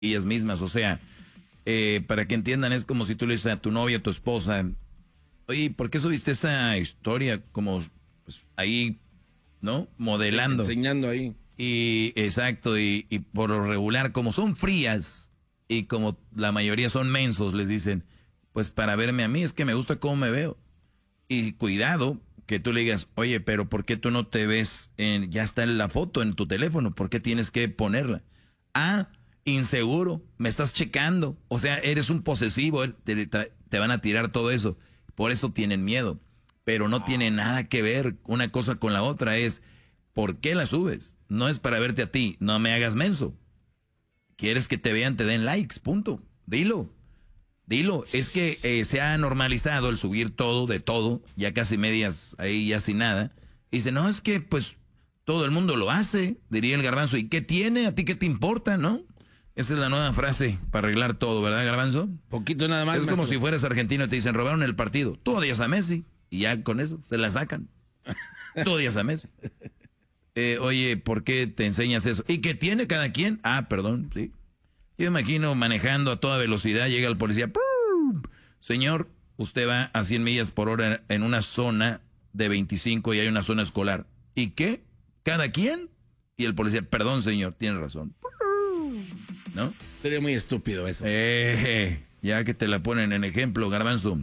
ellas mismas. O sea, para que entiendan, es como si tú le dices a tu novia, a tu esposa, oye, ¿por qué subiste esa historia como pues, ahí, ¿no? Modelando. Enseñando ahí. Y exacto, y por lo regular, como son frías y como la mayoría son mensos, les dicen, pues para verme a mí es que me gusta cómo me veo. Y cuidado que tú le digas, oye, pero ¿por qué tú no te ves ya está la foto en tu teléfono? ¿Por qué tienes que ponerla? Ah, inseguro, me estás checando. O sea, eres un posesivo, te van a tirar todo eso. Por eso tienen miedo. Pero no tiene nada que ver una cosa con la otra. Es, ¿por qué la subes? No es para verte a ti, no me hagas menso. ¿Quieres que te vean, te den likes? Punto. Dilo. Es que se ha normalizado el subir todo, de todo, ya casi medias ahí, ya sin nada. Y dice, no, es que pues todo el mundo lo hace, diría el Garbanzo. ¿Y qué tiene? ¿A ti qué te importa, no? Esa es la nueva frase para arreglar todo, ¿verdad, Garbanzo? Poquito nada más. Es como si fueras argentino y te dicen, robaron el partido. Tú odias a Messi. Y ya con eso se la sacan. Tú odias a Messi. Oye, ¿por qué te enseñas eso? ¿Y qué tiene cada quien? Ah, perdón, sí. Yo me imagino manejando a toda velocidad, llega el policía. ¡Pum! Señor, usted va a 100 millas por hora en una zona de 25 y hay una zona escolar. ¿Y qué? ¿Cada quien? Y el policía, perdón, señor, tiene razón. ¿No? Sería muy estúpido eso. Ya que te la ponen en ejemplo, Garbanzo.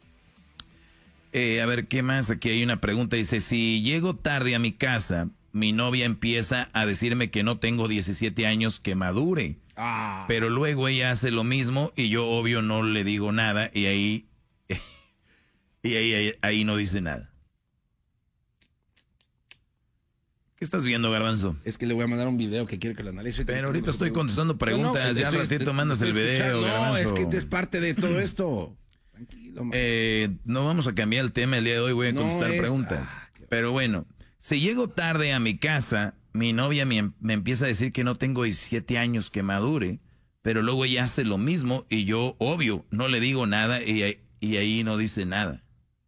A ver, ¿qué más? Aquí hay una pregunta. Dice, si llego tarde a mi casa, mi novia empieza a decirme que no tengo 17 años, que madure. Pero luego ella hace lo mismo y yo obvio no le digo nada y ahí ahí no dice nada. ¿Qué estás viendo, Garbanzo? Es que le voy a mandar un video que quiere que lo analice. Pero ahorita estoy contestando preguntas, ya al ratito mandas el video, Garbanzo. No, es que es parte de todo esto. Tranquilo, man. No vamos a cambiar el tema el día de hoy, voy a contestar preguntas. Pero bueno, si llego tarde a mi casa, mi novia me empieza a decir que no tengo 17 años, que madure, pero luego ella hace lo mismo y yo, obvio, no le digo nada y ahí no dice nada.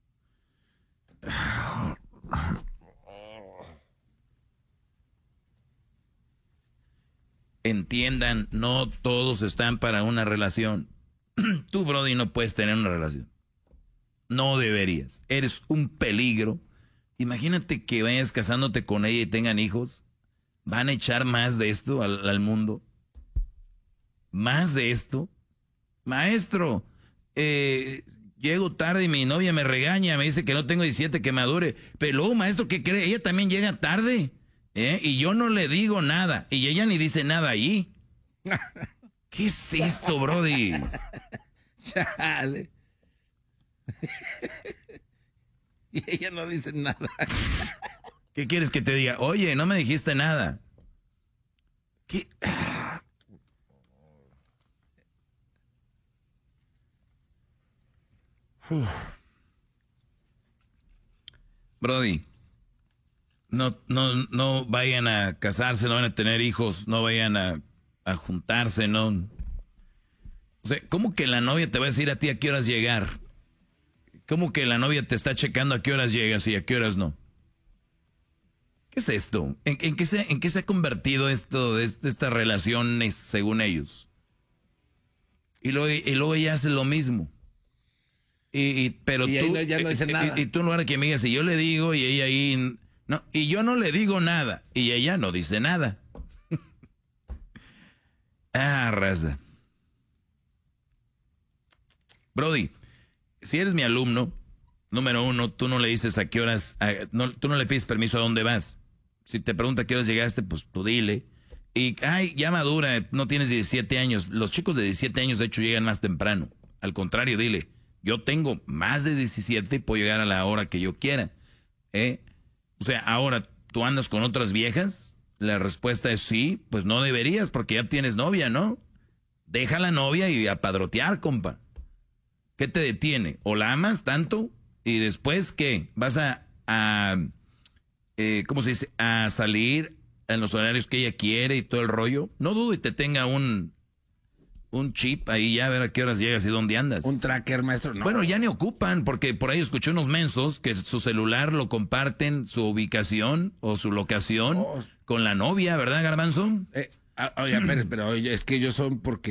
Entiendan, no todos están para una relación. Tú, Brody, no puedes tener una relación. No deberías. Eres un peligro. Imagínate que vayas casándote con ella y tengan hijos. ¿Van a echar más de esto al mundo? ¿Más de esto? Maestro, llego tarde y mi novia me regaña, me dice que no tengo 17, que madure. Pero luego, maestro, ¿qué cree? Ella también llega tarde. Y yo no le digo nada. Y ella ni dice nada ahí. ¿Qué es esto, Brody? Chale. Y ella no dice nada. ¿Qué quieres que te diga? Oye, no me dijiste nada. ¿Qué? Brody, no vayan a casarse, no van a tener hijos, no vayan a juntarse, no. O sea, ¿cómo que la novia te va a decir a ti a qué horas llegar? ¿Cómo que la novia te está checando a qué horas llegas y a qué horas no? ¿Qué es esto? ¿En qué se ha convertido esto de estas relaciones según ellos? Y luego ella hace lo mismo. Pero y tú ya no dice nada. Y tú en lugar de que me digas, y yo le digo, y ella ahí... No, y yo no le digo nada. Y ella no dice nada. Raza. Brody, si eres mi alumno, número uno, tú no le dices a qué horas... tú no le pides permiso a dónde vas. Si te pregunta a qué horas llegaste, pues tú dile. Y, ya madura, no tienes 17 años. Los chicos de 17 años, de hecho, llegan más temprano. Al contrario, dile, yo tengo más de 17 y puedo llegar a la hora que yo quiera. O sea, ahora, ¿tú andas con otras viejas? La respuesta es sí, pues no deberías porque ya tienes novia, ¿no? Deja la novia y a padrotear, compa. ¿Qué te detiene? ¿O la amas tanto? ¿Y después qué? ¿Vas ¿cómo se dice? A salir en los horarios que ella quiere y todo el rollo? No dudo y te tenga un chip ahí ya a ver a qué horas llegas y dónde andas. Un tracker, maestro. No. Bueno, ya ni ocupan, porque por ahí escuché unos mensos que su celular lo comparten, su ubicación o su locación con la novia, ¿verdad, Garbanzo? Oye, pero oye, es que ellos son porque